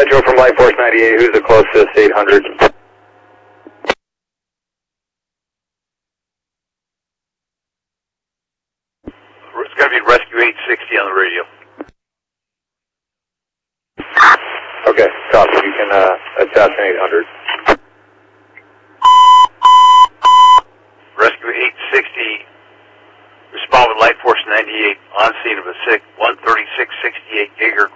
Metro from Light Force 98, who's the closest, 800? It's going to be Rescue 860 on the radio. Okay, copy. You can assassinate 800. Rescue 860, respond with Light Force 98 on scene of a sick 13668 Jaeger